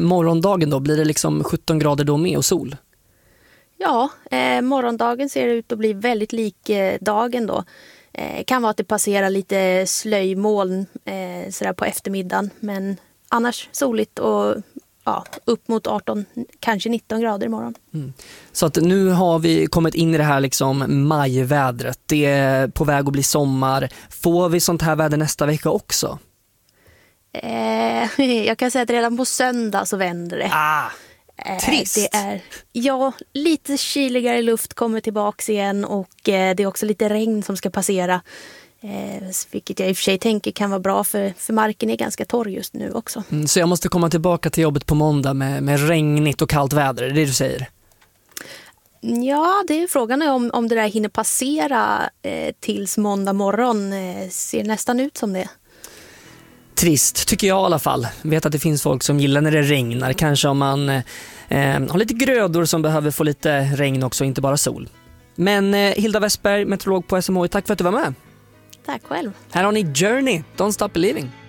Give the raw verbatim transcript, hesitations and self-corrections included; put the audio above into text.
eh, morgondagen då? Blir det liksom sjutton grader då med och sol? Ja, eh, morgondagen ser ut att bli väldigt lik eh, dagen då. Eh, kan vara att det passerar lite slöjmoln eh, sådär på eftermiddagen. Men annars soligt och ja, upp mot arton, kanske nitton grader imorgon. Mm. Så att nu har vi kommit in i det här liksom majvädret. Det är på väg att bli sommar. Får vi sånt här väder nästa vecka också? Eh, jag kan säga att redan på söndag så vänder det. Ah, trist. Eh, det är, ja, lite kyligare luft kommer tillbaks igen och eh, det är också lite regn som ska passera. Eh, vilket jag i och för sig tänker kan vara bra för, för marken är ganska torr just nu också. Mm, så jag måste komma tillbaka till jobbet på måndag med, med regnigt och kallt väder, det är det du säger? Ja, det är frågan om, om det där hinner passera eh, tills måndag morgon. Eh, ser nästan ut som det. Trist, tycker jag i alla fall. Vet att det finns folk som gillar när det regnar. Kanske om man eh, har lite grödor som behöver få lite regn också, inte bara sol. Men eh, Hilda Westberg, meteorolog på S M H, tack för att du var med. Tack själv. Här har ni Journey, Don't Stop Believing.